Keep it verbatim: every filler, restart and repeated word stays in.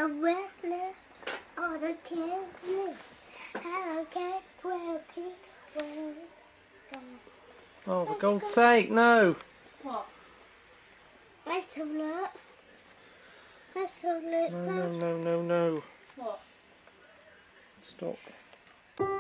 The red lips are the king lips. Hello, cat, twelve, twelve. Oh, for God's sake, no! What? Let's have a look. Let's have a look. No, no, no, no, no. What? Stop.